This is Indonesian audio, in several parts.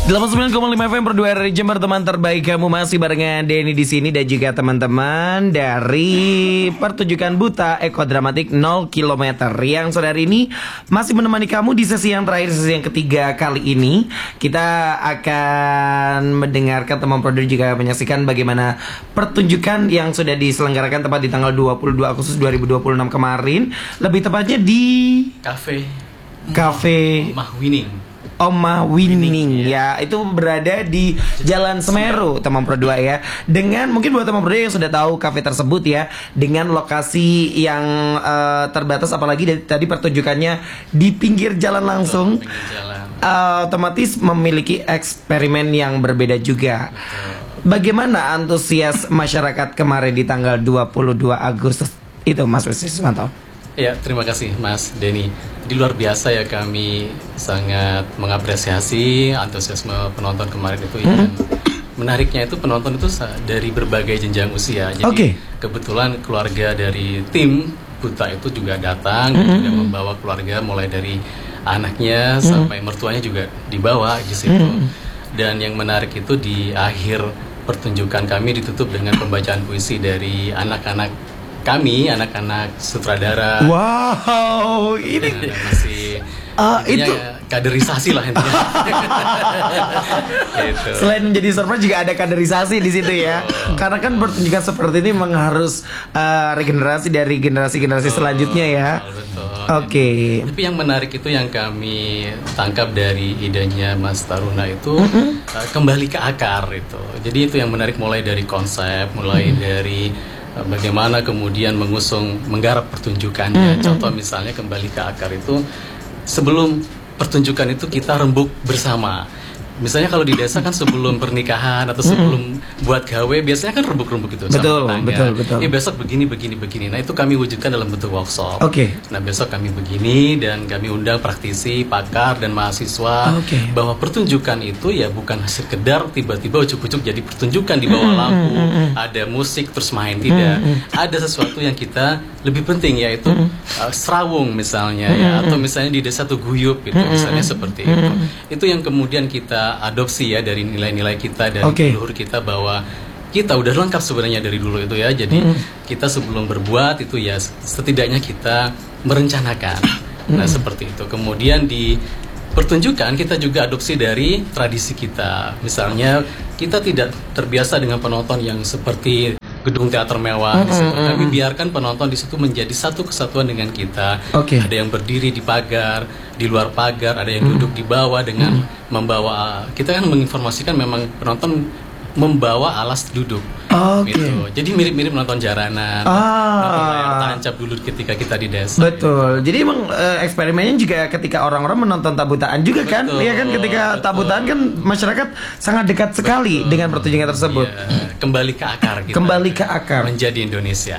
89,5 FM berdua dari Jember, teman terbaik kamu. Masih barengan Denny di sini dan juga teman-teman dari pertunjukan Buta Eko Dramatik 0 km yang sore hari ini masih menemani kamu di sesi yang terakhir, sesi yang ketiga kali ini. Kita akan mendengarkan teman produser juga menyaksikan bagaimana pertunjukan yang sudah diselenggarakan tepat di tanggal 22 Agustus 2026 kemarin. Lebih tepatnya di Cafe Omah Winning ya, itu berada di Jalan Semeru, teman Pro 2 ya. Dengan mungkin buat teman Pro 2 yang sudah tahu kafe tersebut ya, dengan lokasi yang terbatas, apalagi tadi pertunjukannya di pinggir jalan langsung, otomatis memiliki eksperimen yang berbeda juga. Bagaimana antusias masyarakat kemarin di tanggal 22 Agustus itu, Mas Wiswanto? Ya, terima kasih Mas Denny. Di luar biasa ya, kami sangat mengapresiasi antusiasme penonton kemarin itu. Dan menariknya itu penonton itu dari berbagai jenjang usia. Jadi kebetulan keluarga dari tim Buta itu juga datang, juga membawa keluarga mulai dari anaknya sampai mertuanya juga dibawa di situ. Dan yang menarik itu di akhir pertunjukan kami ditutup dengan pembacaan puisi dari anak-anak kami, anak-anak sutradara. Wow, ini masih itu kaderisasi lah intinya. Gitu. Selain menjadi surprise juga ada kaderisasi di situ ya. Karena kan pertunjukan seperti ini memang harus regenerasi dari generasi-generasi selanjutnya ya. Oke. Tapi yang menarik itu yang kami tangkap dari idenya Mas Taruna itu kembali ke akar itu. Jadi itu yang menarik, mulai dari konsep, mulai dari bagaimana kemudian menggarap pertunjukannya. Contoh misalnya kembali ke akar itu, sebelum pertunjukan itu kita rembuk bersama. Misalnya kalau di desa kan sebelum pernikahan atau sebelum buat gawe biasanya kan rembuk-rembuk itu. Betul. Besok begini. Nah itu kami wujudkan dalam bentuk workshop. Nah besok kami begini, dan kami undang praktisi, pakar dan mahasiswa. Bahwa pertunjukan itu ya bukan sekedar tiba-tiba ujuk-ujuk jadi pertunjukan di bawah lampu, ada musik terus main, tidak. Ada sesuatu yang kita lebih penting, yaitu serawung misalnya ya, atau misalnya di desa tuh guyup gitu, misalnya seperti itu. Itu yang kemudian kita adopsi ya dari nilai-nilai kita, dari leluhur kita, bahwa kita udah lengkap sebenarnya dari dulu itu ya. Jadi kita sebelum berbuat itu ya setidaknya kita merencanakan. Nah seperti itu. Kemudian di pertunjukan kita juga adopsi dari tradisi kita. Misalnya kita tidak terbiasa dengan penonton yang seperti gedung teater mewah. Kami biarkan penonton di situ menjadi satu kesatuan dengan kita. Ada yang berdiri di pagar, di luar pagar, ada yang duduk di bawah dengan membawa. Kita kan menginformasikan memang penonton membawa alas duduk. Gitu. Jadi mirip-mirip nonton jaranan, nonton layar tancap dulu ketika kita di desa. Betul. Jadi emang eksperimennya juga ketika orang-orang menonton tabutaan juga kan? Iya kan, ketika tabutaan kan masyarakat sangat dekat sekali dengan pertunjukan tersebut. Kembali ke akar kita. Kembali ke akar. Menjadi Indonesia.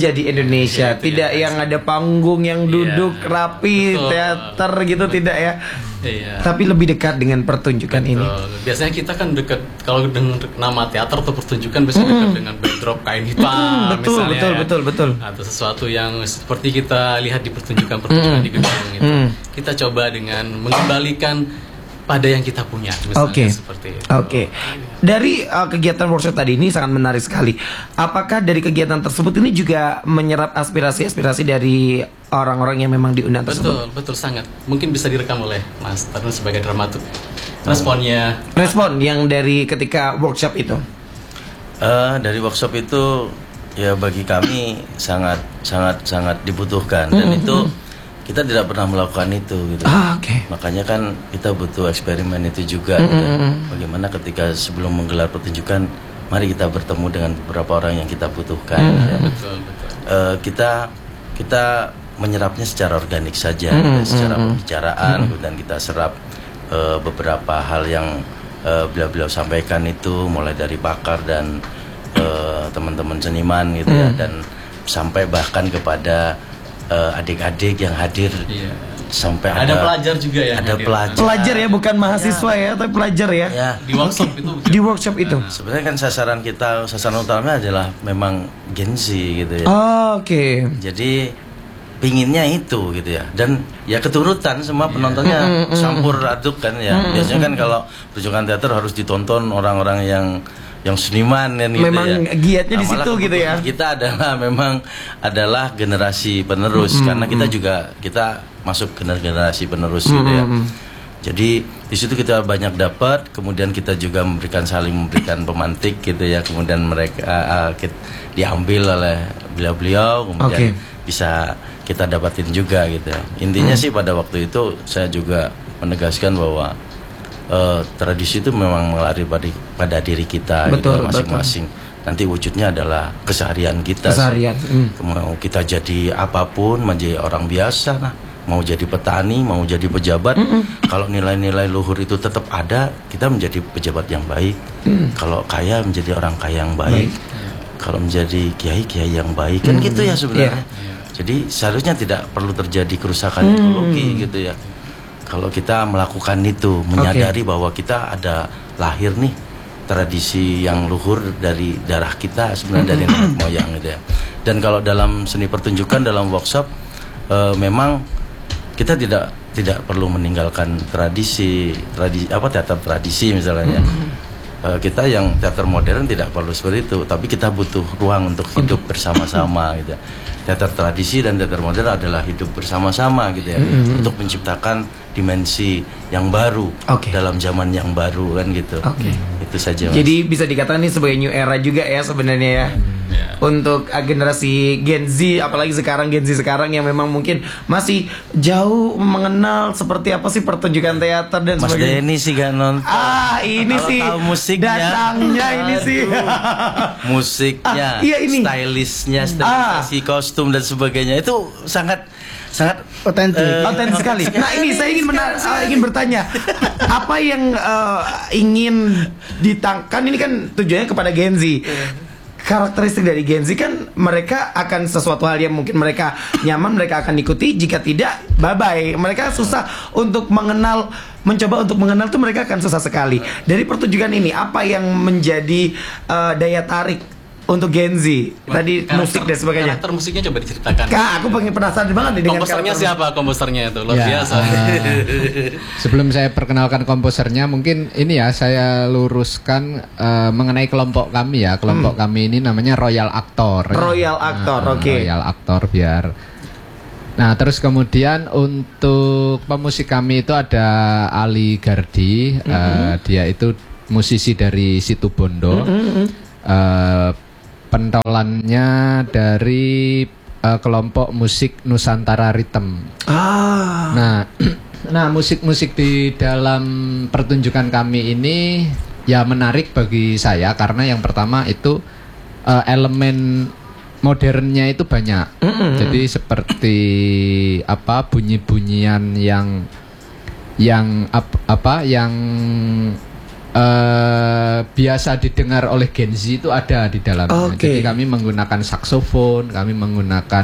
Tidak yang ada panggung yang duduk rapi, teater gitu, tidak ya. Tapi lebih dekat dengan pertunjukan ini. Biasanya kita kan dekat, kalau dengan nama teater atau pertunjukan biasanya dekat dengan backdrop kain hitam, betul. Atau sesuatu yang seperti kita lihat di pertunjukan di gedung itu. Kita coba dengan mengembalikan pada yang kita punya, misalnya seperti itu. Dari kegiatan workshop tadi ini sangat menarik sekali. Apakah dari kegiatan tersebut ini juga menyerap aspirasi-aspirasi dari orang-orang yang memang diundang tersebut? Betul sangat. Mungkin bisa direkam oleh Mas Tarun sebagai dramaturg. Respon yang dari ketika workshop itu. Dari workshop itu ya bagi kami sangat dibutuhkan, dan itu kita tidak pernah melakukan itu gitu. Makanya kan kita butuh eksperimen itu juga. Bagaimana ketika sebelum menggelar pertunjukan, mari kita bertemu dengan beberapa orang yang kita butuhkan. Betul. Kita menyerapnya secara organik saja, secara pembicaraan, dan kita serap beberapa hal yang beliau sampaikan itu, mulai dari pakar dan teman-teman seniman gitu ya, dan sampai bahkan kepada adik-adik yang hadir. Sampai ada pelajar juga ya. Ada pelajar ya, bukan mahasiswa ya, tapi pelajar ya. Di workshop itu. Sebenarnya kan sasaran utamanya adalah memang Gen Z gitu ya. Jadi pinginnya itu gitu ya, dan ya keturutan semua penontonnya campur aduk kan ya. Biasanya kan kalau pertunjukan teater harus ditonton orang-orang yang seniman kan gitu. Memang giatnya di situ gitu ya. Kita adalah generasi penerus karena kita masuk generasi penerus gitu ya. Jadi di situ kita banyak dapat, kemudian kita juga saling memberikan pemantik gitu ya, kemudian mereka diambil oleh beliau-beliau, kemudian bisa kita dapatin juga gitu ya. Intinya sih pada waktu itu saya juga menegaskan bahwa tradisi itu memang melari pada diri kita gitu, masing-masing. Nanti wujudnya adalah keseharian kita. Mau kita jadi apapun, menjadi orang biasa lah, mau jadi petani, mau jadi pejabat, kalau nilai-nilai luhur itu tetap ada, kita menjadi pejabat yang baik. Kalau kaya menjadi orang kaya yang baik. Kalau menjadi kiai yang baik, kan gitu ya sebenarnya. Jadi seharusnya tidak perlu terjadi kerusakan ekologi gitu ya. Kalau kita melakukan itu, menyadari bahwa kita ada lahir nih tradisi yang luhur dari darah kita sebenarnya, dari nenek moyang gitu ya. Dan kalau dalam seni pertunjukan, dalam workshop, memang kita tidak perlu meninggalkan tradisi teater tradisi misalnya. Kita yang teater modern tidak perlu seperti itu, tapi kita butuh ruang untuk hidup bersama-sama gitu. Teater tradisi dan teater modern adalah hidup bersama-sama gitu ya, untuk menciptakan dimensi yang baru dalam zaman yang baru kan gitu. Itu saja, Mas. Jadi bisa dikatakan ini sebagai new era juga ya sebenarnya ya. Untuk generasi Gen Z, apalagi sekarang Gen Z sekarang yang memang mungkin masih jauh mengenal seperti apa sih pertunjukan teater dan Mas sebagainya. Denny sih gak nonton. Ini kalau sih tahu musiknya, datangnya ini sih. Musiknya, ini. stylishnya, stilisasi kostum dan sebagainya itu sangat otentik sekali. Nah ini saya ingin bertanya, apa yang ingin ditangkan ini kan tujuannya kepada Gen Z. Karakteristik dari Gen Z kan mereka akan sesuatu hal yang mungkin mereka nyaman, mereka akan ikuti. Jika tidak, bye-bye. Mereka susah untuk mencoba untuk mengenal tuh mereka akan susah sekali. Dari pertunjukan ini, apa yang menjadi daya tarik untuk Gen Z? Tadi musik dan sebagainya. Karakter musiknya coba diceritakan. Aku pengen penasaran banget nih dengan komposernya siapa komposernya itu? Luar biasa. Sebelum saya perkenalkan komposernya, mungkin ini ya saya luruskan mengenai kelompok kami ya. Kelompok kami ini namanya Royal Actor. Royal Actor, Royal Actor biar. Nah, terus kemudian untuk pemusik kami itu ada Ali Gardi. Dia itu musisi dari Situbondo. Pentolannya dari kelompok musik Nusantara Rhythm. Nah, musik-musik di dalam pertunjukan kami ini ya menarik bagi saya karena yang pertama itu elemen modernnya itu banyak. Jadi seperti bunyi-bunyian yang biasa didengar oleh Gen Z itu ada di dalamnya. Jadi kami menggunakan saksofon, kami menggunakan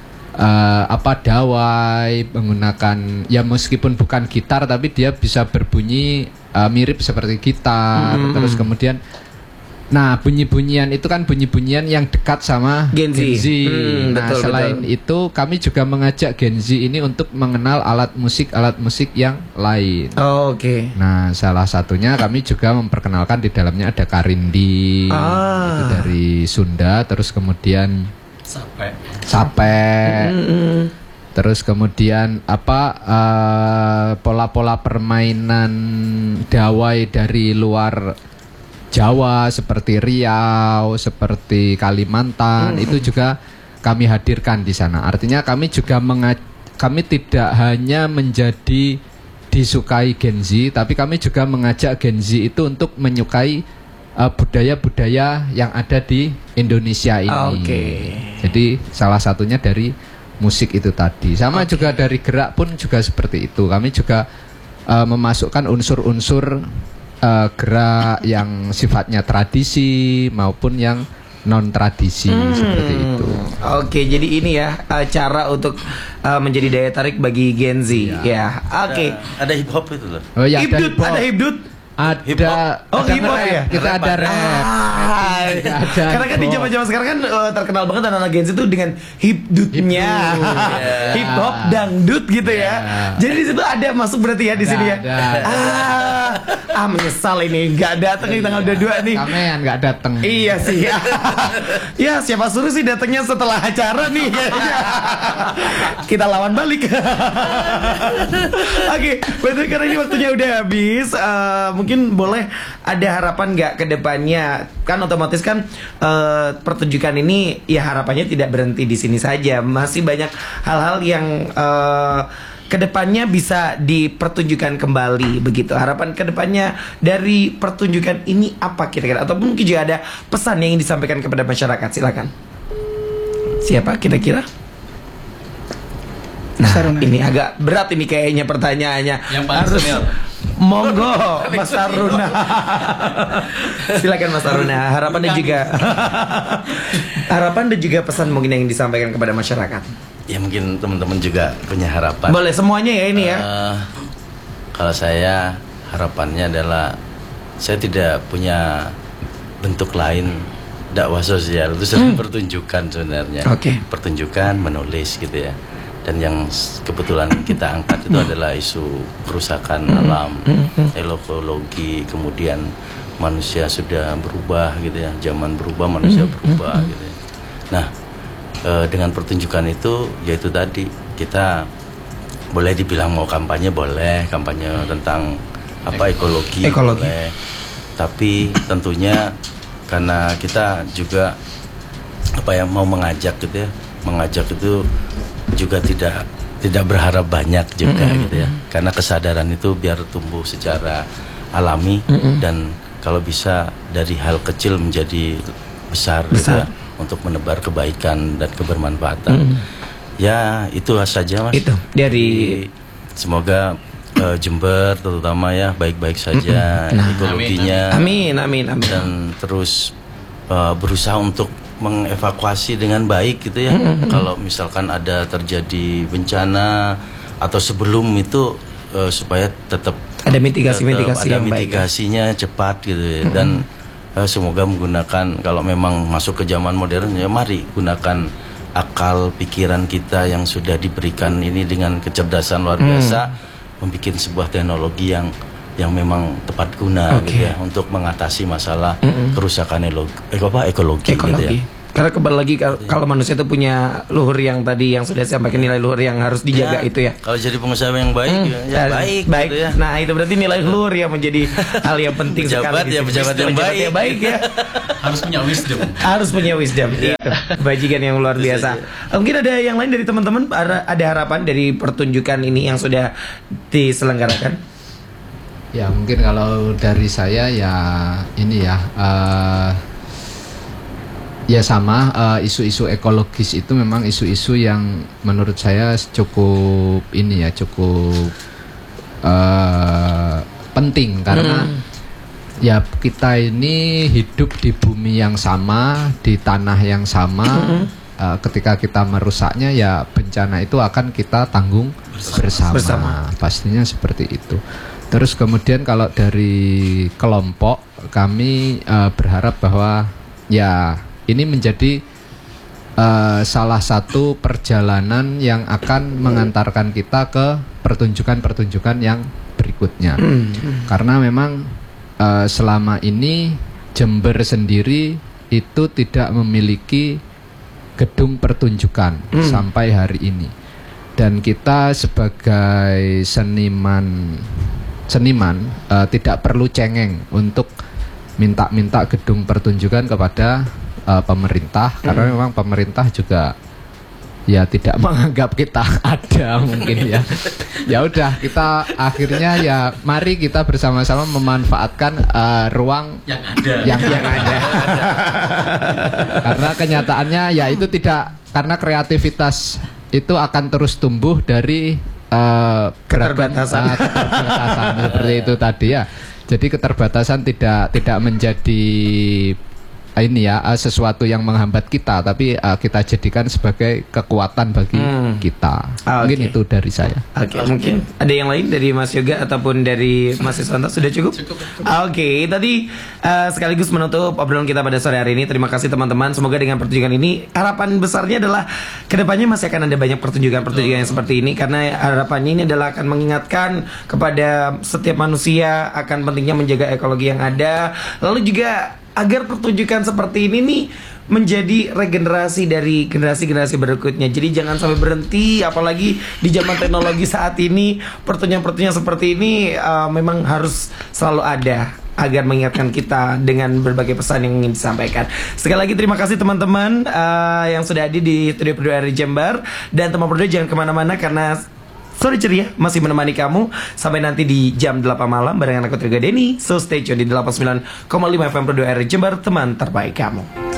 dawai, menggunakan ya meskipun bukan gitar tapi dia bisa berbunyi mirip seperti gitar. Terus kemudian bunyi-bunyian itu kan bunyi-bunyian yang dekat sama Gen Z. Selain itu kami juga mengajak Gen Z ini untuk mengenal alat musik yang lain. Nah, salah satunya kami juga memperkenalkan di dalamnya ada karindi, itu dari Sunda, terus kemudian sape. Terus kemudian pola-pola permainan dawai dari luar Jawa seperti Riau, seperti Kalimantan, itu juga kami hadirkan di sana. Artinya kami juga kami tidak hanya menjadi disukai Gen Z, tapi kami juga mengajak Gen Z itu untuk menyukai budaya-budaya yang ada di Indonesia ini. Jadi salah satunya dari musik itu tadi. Sama juga dari gerak pun juga seperti itu. Kami juga memasukkan unsur-unsur gerak yang sifatnya tradisi maupun yang non tradisi seperti itu. Jadi ini ya cara untuk menjadi daya tarik bagi Gen Z ya. Ada hip hop itu loh. Ada hipdut. Ada hip hop ya? Kita ada rap. Karena kan di zaman-zaman sekarang kan terkenal banget anak-anak Gen Z itu dengan hip-dutnya. Hip hop dangdut gitu ya. Jadi di situ ada masuk berarti ya di sini ya. Menyesal ini nggak datang di tanggal 22 nih. Kamean nggak datang. Iya sih. Ya siapa suruh sih datangnya setelah acara nih. Kita lawan balik. Oke, betul, karena ini waktunya udah habis. Mungkin boleh ada harapan nggak ke depannya? Kan otomatis kan pertunjukan ini ya harapannya tidak berhenti di sini saja. Masih banyak hal-hal yang kedepannya bisa dipertunjukkan kembali begitu. Harapan kedepannya dari pertunjukan ini apa kira-kira? Atau mungkin juga ada pesan yang ingin disampaikan kepada masyarakat. Silakan. Siapa kira-kira? Nah, ini agak berat ini kayaknya pertanyaannya. Yang harus monggo Mas Taruna. Silakan Mas Taruna. Harapan dan juga pesan mungkin yang ingin disampaikan kepada masyarakat. Ya mungkin teman-teman juga punya harapan. Boleh semuanya ya ini ya. Kalau saya harapannya adalah saya tidak punya bentuk lain dakwah sosial, itu sering pertunjukan sebenarnya. Pertunjukan, menulis gitu ya. Dan yang kebetulan kita angkat itu adalah isu kerusakan alam, ekologi, kemudian manusia sudah berubah gitu ya, zaman berubah, manusia berubah gitu ya. Nah, dengan pertunjukan itu, yaitu tadi kita boleh dibilang mau kampanye boleh, kampanye tentang apa ekologi. Boleh, tapi tentunya karena kita juga apa ya mau mengajak gitu ya, mengajak itu juga tidak berharap banyak juga gitu ya, karena kesadaran itu biar tumbuh secara alami dan kalau bisa dari hal kecil menjadi besar. Gitu ya, untuk menebar kebaikan dan kebermanfaatan. Ya itu saja Mas. Itu dari semoga Jember terutama ya baik-baik saja ekologinya. Amin. Dan terus berusaha untuk mengevakuasi dengan baik gitu ya. Kalau misalkan ada terjadi bencana atau sebelum itu supaya tetap ada mitigasinya cepat gitu ya. Dan semoga menggunakan, kalau memang masuk ke zaman modern ya mari gunakan akal pikiran kita yang sudah diberikan ini dengan kecerdasan luar biasa, membuat sebuah teknologi yang memang tepat guna gitu ya, untuk mengatasi masalah kerusakan ekologi gitu ya. Karena kembali lagi kalau manusia itu punya luhur yang tadi yang sudah disampaikan, nilai luhur yang harus dijaga itu ya. Kalau jadi pengusaha yang baik baik. Gitu ya. Nah itu berarti nilai luhur yang menjadi hal yang penting sekali. Pejabat yang baik ya. Harus punya wisdom. Harus punya wisdom. Itu bajikan yang luar biasa. Mungkin ada yang lain dari teman-teman, ada harapan dari pertunjukan ini yang sudah diselenggarakan? Ya mungkin kalau dari saya ya ini ya. Ya sama, isu-isu ekologis itu memang isu-isu yang menurut saya cukup penting karena ya kita ini hidup di bumi yang sama, di tanah yang sama. Ketika kita merusaknya ya bencana itu akan kita tanggung bersama. Pastinya seperti itu. Terus kemudian kalau dari kelompok kami berharap bahwa ya ini menjadi salah satu perjalanan yang akan mengantarkan kita ke pertunjukan-pertunjukan yang berikutnya. Karena memang selama ini Jember sendiri itu tidak memiliki gedung pertunjukan sampai hari ini. Dan kita sebagai seniman tidak perlu cengeng untuk minta gedung pertunjukan kepada pemerintah, karena memang pemerintah juga ya tidak menganggap kita ada mungkin ya. Ya udah, kita akhirnya ya mari kita bersama-sama memanfaatkan ruang yang ada. Yang ada. Karena kenyataannya ya itu tidak, karena kreativitas itu akan terus tumbuh dari keterbatasan seperti itu tadi ya. Jadi keterbatasan tidak menjadi ini ya sesuatu yang menghambat kita, tapi kita jadikan sebagai kekuatan bagi kita. Mungkin itu dari saya. Mungkin ada yang lain dari Mas Yoga ataupun dari Mas Iswanto sudah cukup? Tadi sekaligus menutup obrolan kita pada sore hari ini. Terima kasih teman-teman. Semoga dengan pertunjukan ini, harapan besarnya adalah kedepannya masih akan ada banyak pertunjukan-pertunjukan yang seperti ini, karena harapannya ini adalah akan mengingatkan kepada setiap manusia akan pentingnya menjaga ekologi yang ada. Lalu juga agar pertunjukan seperti ini nih menjadi regenerasi dari generasi-generasi berikutnya. Jadi jangan sampai berhenti, apalagi di zaman teknologi saat ini. Pertunjukan-pertunjukan seperti ini memang harus selalu ada agar mengingatkan kita dengan berbagai pesan yang ingin disampaikan. Sekali lagi terima kasih teman-teman yang sudah hadir di Studio Produk RRI Jember. Dan teman Produk jangan kemana-mana, karena Sore Ceria masih menemani kamu sampai nanti di jam 8 malam barengan aku Triga Denny. So stay tune di 89,5 FM Produk RRI Jember, teman terbaik kamu.